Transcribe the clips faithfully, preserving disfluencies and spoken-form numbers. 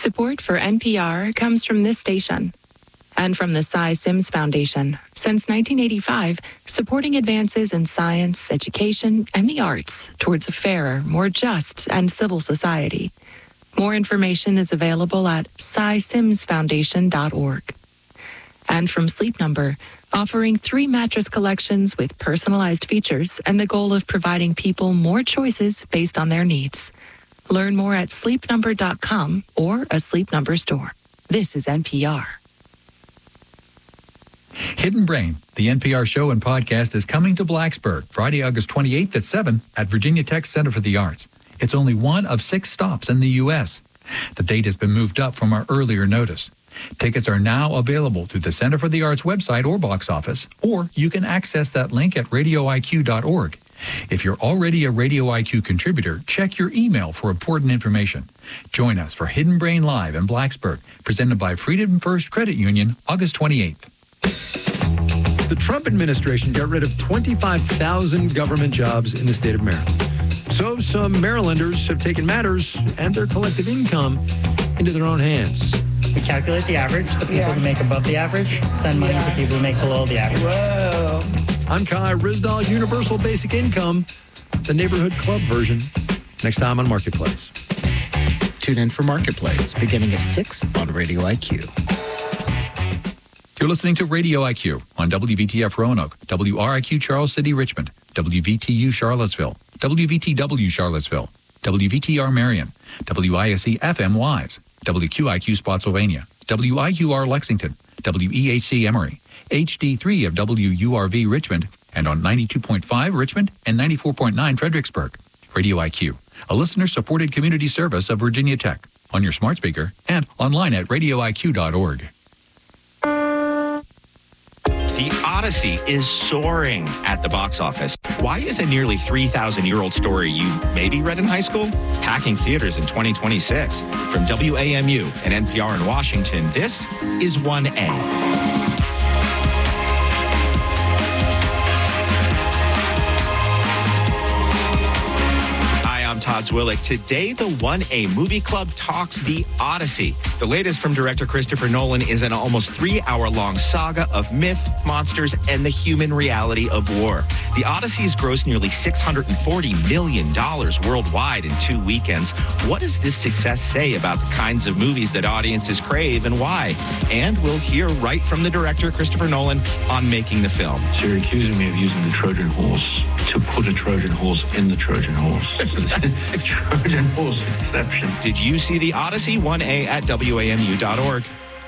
Support for N P R comes from this station and from the Cy Sims Foundation. Since nineteen eighty-five, supporting advances in science, education, and the arts towards a fairer, more just, and civil society. More information is available at cy sims foundation dot org. And from Sleep Number, offering three mattress collections with personalized features and the goal of providing people more choices based on their needs. Learn more at sleep number dot com or a Sleep Number store. This is N P R. Hidden Brain, the N P R show and podcast, is coming to Blacksburg Friday, August twenty-eighth at seven at Virginia Tech Center for the Arts. It's only one of six stops in the U S. The date has been moved up from our earlier notice. Tickets are now available through the Center for the Arts website or box office, or you can access that link at radio I Q dot org. If you're already a Radio I Q contributor, check your email for important information. Join us for Hidden Brain Live in Blacksburg, presented by Freedom First Credit Union, August twenty-eighth. The Trump administration got rid of twenty-five thousand government jobs in the state of Maryland. So some Marylanders have taken matters and their collective income into their own hands. We calculate the average, the people Yeah. who make above the average, send money Yeah. to people who make below the average. Whoa. I'm Kai Rizdal, Universal Basic Income, the neighborhood club version, next time on Marketplace. Tune in for Marketplace, beginning at six on Radio I Q. You're listening to Radio I Q on W V T F Roanoke, W R I Q Charles City Richmond, W V T U Charlottesville, W V T W Charlottesville, W V T R Marion, W I S E F M Wise, W Q I Q Spotsylvania, W I Q R Lexington, W E H C Emory, H D three of W U R V Richmond, and on ninety-two point five Richmond and ninety-four point nine Fredericksburg. Radio I Q, a listener-supported community service of Virginia Tech, on your smart speaker and online at radio I Q dot org. The Odyssey is soaring at the box office. Why is a nearly three thousand year old story you maybe read in high school packing theaters in twenty twenty-six? From W A M U and N P R in Washington, this is one A. I'm Todd Zwillick. Today, the one A Movie Club talks The Odyssey. The latest from director Christopher Nolan is an almost three-hour-long saga of myth, monsters, and the human reality of war. The Odyssey's grossed nearly six hundred forty million dollars worldwide in two weekends. What does this success say about the kinds of movies that audiences crave and why? And we'll hear right from the director, Christopher Nolan, on making the film. So you're accusing me of using the Trojan horse to put a Trojan horse in the Trojan horse. Trojan horse inception. Did you see The Odyssey? one A at W A M U dot org.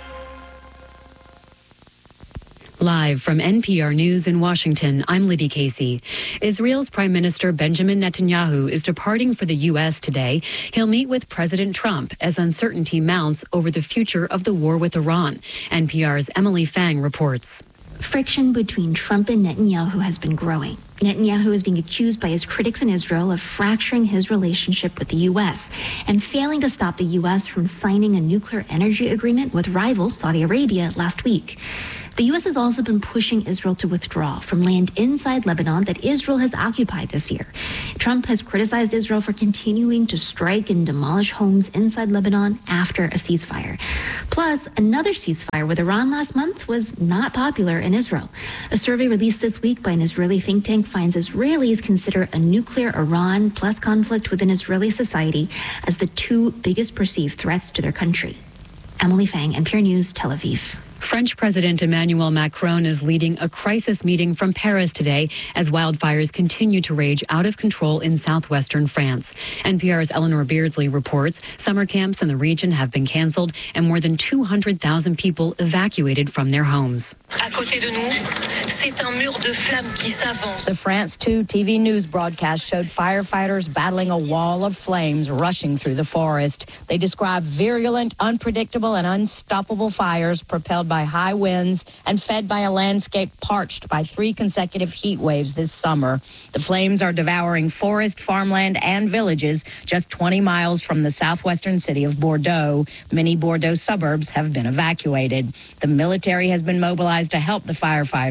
Live from N P R News in Washington, I'm Libby Casey. Israel's Prime Minister Benjamin Netanyahu is departing for the U S today. He'll meet with President Trump as uncertainty mounts over the future of the war with Iran. N P R's Emily Fang reports. Friction between Trump and Netanyahu has been growing. Netanyahu is being accused by his critics in Israel of fracturing his relationship with the U S and failing to stop the U S from signing a nuclear energy agreement with rival Saudi Arabia last week. The U S has also been pushing Israel to withdraw from land inside Lebanon that Israel has occupied this year. Trump has criticized Israel for continuing to strike and demolish homes inside Lebanon after a ceasefire. Plus, another ceasefire with Iran last month was not popular in Israel. A survey released this week by an Israeli think tank finds Israelis consider a nuclear Iran plus conflict within Israeli society as the two biggest perceived threats to their country. Emily Fang, N P R News, Tel Aviv. French President Emmanuel Macron is leading a crisis meeting from Paris today as wildfires continue to rage out of control in southwestern France. N P R's Eleanor Beardsley reports summer camps in the region have been canceled and more than two hundred thousand people evacuated from their homes. À côté de nous, c'est un mur de flammes qui s'avance. The France two T V news broadcast showed firefighters battling a wall of flames rushing through the forest. They described virulent, unpredictable, and unstoppable fires propelled by high winds and fed by a landscape parched by three consecutive heat waves this summer. The flames are devouring forest, farmland, and villages just twenty miles from the southwestern city of Bordeaux. Many Bordeaux suburbs have been evacuated. The military has been mobilized to help the firefighters,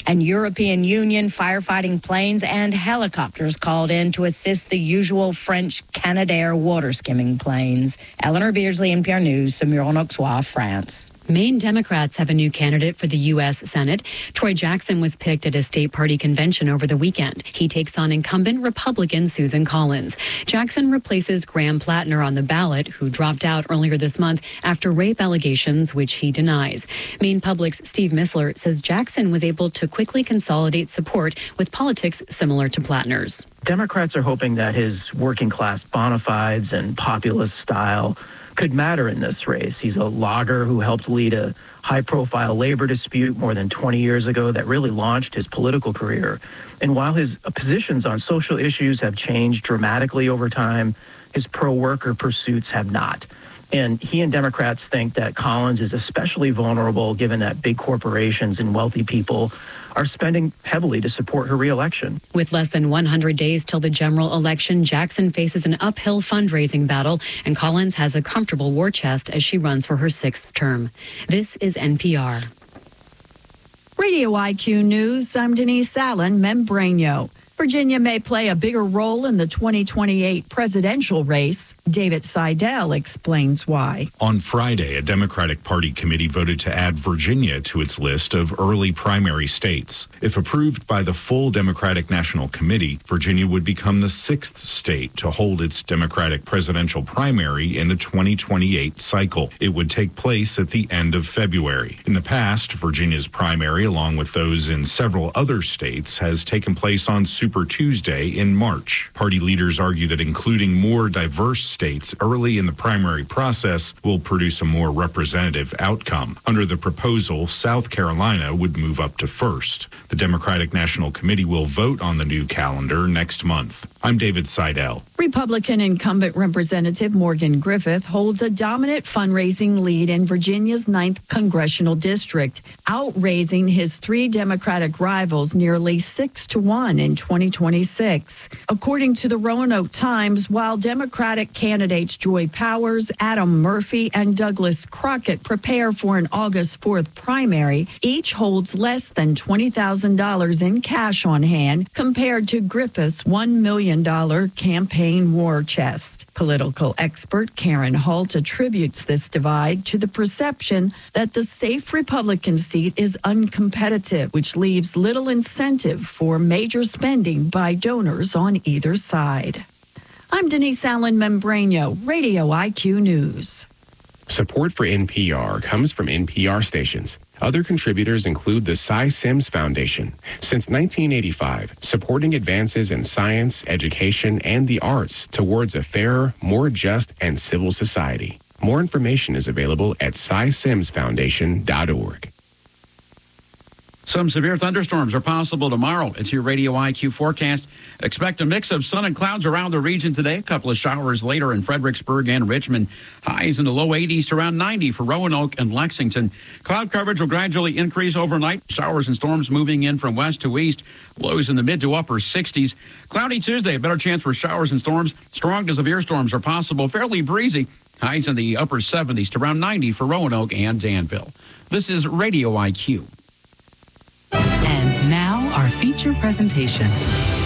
And European Union firefighting planes and helicopters called in to assist the usual French Canadair water skimming planes. Eleanor Beardsley, N P R News, Saumur-en-Auxois, France. Maine Democrats have a new candidate for the U S Senate. Troy Jackson was picked at a state party convention over the weekend. He takes on incumbent Republican Susan Collins. Jackson replaces Graham Plattner on the ballot, who dropped out earlier this month after rape allegations, which he denies. Maine Public's Steve Missler says Jackson was able to quickly consolidate support with politics similar to Plattner's. Democrats are hoping that his working class bona fides and populist style could matter in this race. He's a logger who helped lead a high-profile labor dispute more than twenty years ago that really launched his political career. And while his positions on social issues have changed dramatically over time, his pro-worker pursuits have not. And he and Democrats think that Collins is especially vulnerable given that big corporations and wealthy people are spending heavily to support her reelection. With less than one hundred days till the general election, Jackson faces an uphill fundraising battle, and Collins has a comfortable war chest as she runs for her sixth term. This is N P R. Radio I Q News, I'm Denise Allen, Membranio. Virginia may play a bigger role in the twenty twenty-eight presidential race. David Seidel explains why. On Friday, a Democratic Party committee voted to add Virginia to its list of early primary states. If approved by the full Democratic National Committee, Virginia would become the sixth state to hold its Democratic presidential primary in the twenty twenty-eight cycle. It would take place at the end of February. In the past, Virginia's primary, along with those in several other states, has taken place on Super Tuesday in March. Party leaders argue that including more diverse states early in the primary process will produce a more representative outcome. Under the proposal, South Carolina would move up to first. The Democratic National Committee will vote on the new calendar next month. I'm David Seidel. Republican incumbent Representative Morgan Griffith holds a dominant fundraising lead in Virginia's ninth congressional district, outraising his three Democratic rivals nearly six to one in twenty twenty-six. According to the Roanoke Times, while Democratic candidates Joy Powers, Adam Murphy, and Douglas Crockett prepare for an August fourth primary, each holds less than twenty thousand dollars in cash on hand compared to Griffith's one million dollars campaign war chest. Political expert Karen Holt attributes this divide to the perception that the safe Republican seat is uncompetitive, which leaves little incentive for major spending by donors on either side. I'm Denise Allen Membranio, Radio I Q News. Support for N P R comes from N P R stations. Other contributors include the Cy Sims Foundation. Since nineteen eighty-five, supporting advances in science, education, and the arts towards a fairer, more just, and civil society. More information is available at cy sims foundation dot org. Some severe thunderstorms are possible tomorrow. It's your Radio I Q forecast. Expect a mix of sun and clouds around the region today. A couple of showers later in Fredericksburg and Richmond. Highs in the low eighties to around ninety for Roanoke and Lexington. Cloud coverage will gradually increase overnight. Showers and storms moving in from west to east. Lows in the mid to upper sixties. Cloudy Tuesday, a better chance for showers and storms. Strong to severe storms are possible. Fairly breezy. Highs in the upper seventies to around ninety for Roanoke and Danville. This is Radio I Q. And now our feature presentation.